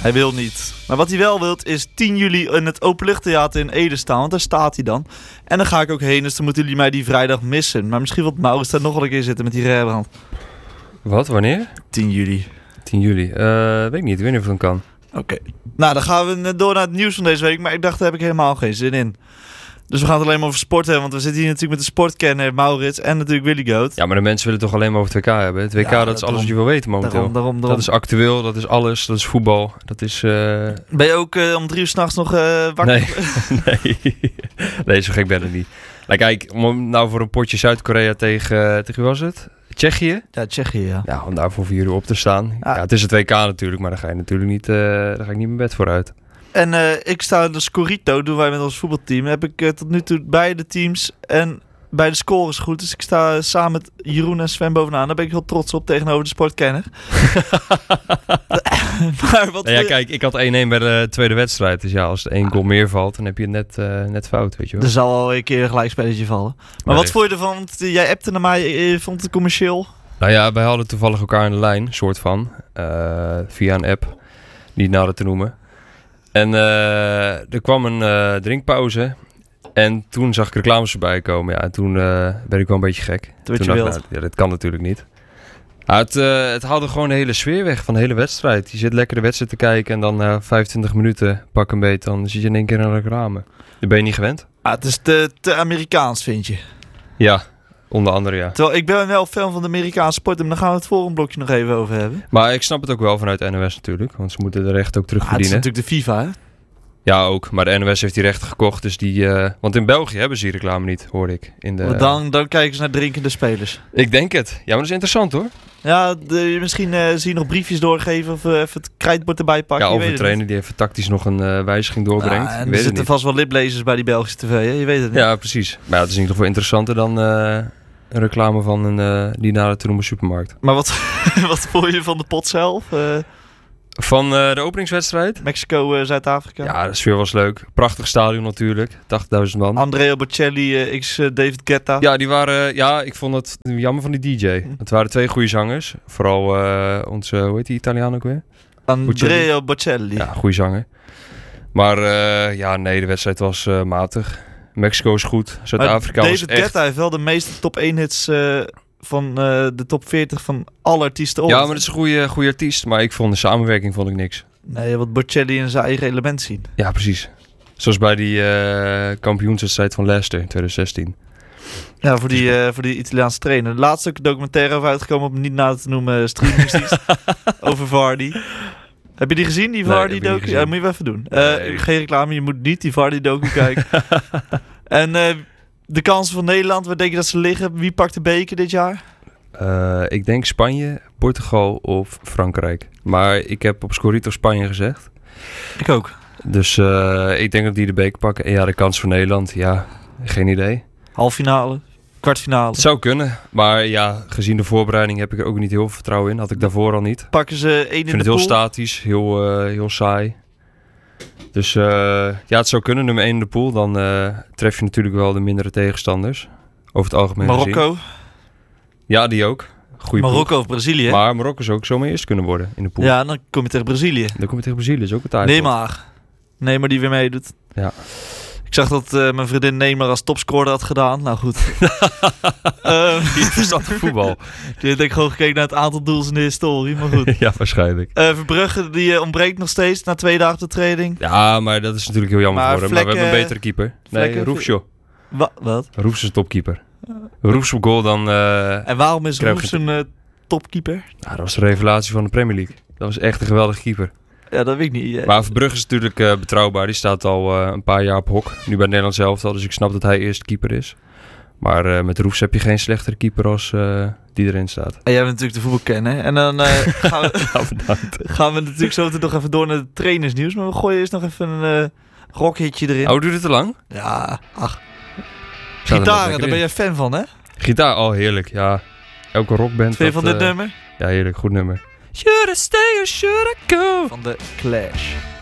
Hij wil niet. Maar wat hij wel wil is 10 juli in het Openluchttheater in Ede staan. Want daar staat hij dan. En dan ga ik ook heen. Dus dan moeten jullie mij die vrijdag missen. Maar misschien wil Maurits daar nog wel een keer zitten met die Rembrandt. Wat? Wanneer? 10 juli. 10 juli. Weet ik niet. Ik weet niet of het kan. Oké. Nou, dan gaan we door naar het nieuws van deze week. Maar ik dacht, daar heb ik helemaal geen zin in. Dus we gaan het alleen maar over sport hebben. Want we zitten hier natuurlijk met de sportkenner Maurits en natuurlijk Willy Goat. Ja, maar de mensen willen toch alleen maar over het WK hebben. Het WK, Ja, dat is alles wat je wil weten momenteel. Daarom. Dat is actueel, dat is alles, dat is voetbal. Dat is... Ben je ook om 3 uur 's nachts nog wakker? Nee, zo gek ben ik niet. Nou kijk, om nou voor een potje Zuid-Korea tegen wie was het? Tsjechië? Ja, Tsjechië, ja. Ja, om daar voor 4 uur op te staan. Ja, het is het WK natuurlijk, maar daar ga je natuurlijk niet, daar ga ik niet mijn bed voor uit. En ik sta in de Scorito, doen wij met ons voetbalteam. Heb ik tot nu toe beide teams en bij de scores goed. Dus ik sta samen met Jeroen en Sven bovenaan. Daar ben ik heel trots op tegenover de sportkenner. Maar wat Kijk, ik had 1-1 bij de tweede wedstrijd. Dus ja, als er 1 goal meer valt, dan heb je het net fout, weet je wel. Er zal al een keer een gelijkspelletje vallen. Maar wat vond je ervan? Want jij appte naar mij, je vond het commercieel. Nou ja, wij hadden toevallig elkaar aan de lijn, soort van. Via een app, niet nader te noemen. En er kwam een drinkpauze. En toen zag ik reclames voorbij komen. Ja, en toen werd ik wel een beetje gek. Toen dacht ik, ja, dat kan natuurlijk niet. Het haalde gewoon de hele sfeer weg van de hele wedstrijd. Je zit lekker de wedstrijd te kijken en dan 25 minuten pak een beet. Dan zit je in één keer aan de reclame. Dat ben je niet gewend. Het is te Amerikaans, vind je? Ja, onder andere ja. Terwijl ik ben wel fan van de Amerikaanse sport. En daar gaan we het volgende blokje nog even over hebben. Maar ik snap het ook wel vanuit de NOS natuurlijk. Want ze moeten de rechten ook terugverdienen. Het is natuurlijk de FIFA, hè? Ja, ook. Maar de NOS heeft die rechten gekocht. Dus want in België hebben ze die reclame niet, hoorde ik. Dan kijken ze naar drinkende spelers. Ik denk het. Ja, maar dat is interessant hoor. Ja, misschien zie je nog briefjes doorgeven of even het krijtbord erbij pakken. Ja, of een trainer die even tactisch nog een wijziging doorbrengt. En er zitten vast wel liplezers bij die Belgische tv, hè? Je weet het niet. Ja, precies. Maar het is in ieder geval interessanter dan een reclame van die nader te noemen supermarkt. Maar wat vond je van de pot zelf? Van de openingswedstrijd? Mexico, Zuid-Afrika. Ja, de sfeer was leuk. Prachtig stadion natuurlijk. 80.000 man. Andrea Bocelli, David Guetta. Ja, die waren... Ja, ik vond het jammer van die DJ. Het waren 2 goede zangers. Vooral onze... Hoe heet die Italiaan ook weer? Andrea Bocelli. Ja, goede zanger. Maar nee, de wedstrijd was matig. Mexico is goed. Zuid-Afrika was echt... David Guetta heeft wel de meeste top 1 hits... van de top 40 van alle artiesten ooit. Ja, maar dat is een goede artiest. Maar ik vond de samenwerking niks. Nee, wat Bocelli in zijn eigen element zien. Ja, precies. Zoals bij die kampioenswedstrijd van Leicester in 2016. Ja, voor die Italiaanse trainer. Laatst ook een documentaire over uitgekomen op niet na te noemen streamingsdienst over Vardy. Heb je die gezien, die Vardy-docu? Ja, moet je wel even doen. Geen reclame, je moet niet die Vardy-docu kijken. En... de kansen van Nederland, waar denk je dat ze liggen? Wie pakt de beker dit jaar? Ik denk Spanje, Portugal of Frankrijk. Maar ik heb op Scorito Spanje gezegd. Ik ook. Dus ik denk dat die de beker pakken. En ja, de kans voor Nederland, ja, geen idee. Halffinale, kwartfinale. Het zou kunnen. Maar ja, gezien de voorbereiding heb ik er ook niet heel veel vertrouwen in. Had ik daarvoor al niet. Pakken ze 1 in de pool? Ik vind het heel statisch, heel saai. Dus het zou kunnen, nummer 1 in de pool. Dan tref je natuurlijk wel de mindere tegenstanders. Over het algemeen Marokko? gezien. Ja, die ook. Goeie Marokko of Brazilië? Maar Marokko zou ook zomaar eerst kunnen worden in de pool. Ja, dan kom je tegen Brazilië. Is ook het aardig. Neymar die weer meedoet. Ja. Ik zag dat mijn vriendin Neymar als topscorer had gedaan. Nou goed. Die verstandig voetbal. Die heeft denk ik gewoon gekeken naar het aantal doels in de historie. Maar goed. Ja, waarschijnlijk. Verbrugge die ontbreekt nog steeds na 2 dagen de training. Ja, maar dat is natuurlijk heel jammer voor hem. Maar we hebben een betere keeper. Nee, Roefsjo. Wat? Roefs is een topkeeper. Roefs op goal dan... en waarom is Roefs een topkeeper? Nou, dat was de revelatie van de Premier League. Dat was echt een geweldige keeper. Ja, dat weet ik niet. Maar Verbrugge is natuurlijk betrouwbaar. Die staat al een paar jaar op hok. Nu bij Nederland zelf al. Dus ik snap dat hij eerst keeper is. Maar met Roefs heb je geen slechtere keeper als die erin staat. En jij bent natuurlijk de voetbalkenner. En dan gaan we natuurlijk zo nog even door naar het trainersnieuws. Maar we gooien eerst nog even een rockhitje erin. Oh, doet het te lang? Ja, Gitaren, daar ben jij fan van, hè? Gitaar, heerlijk. Ja, elke rockband. Vind je van dit nummer? Ja, heerlijk. Goed nummer. Should I stay or should I go? Van de Clash.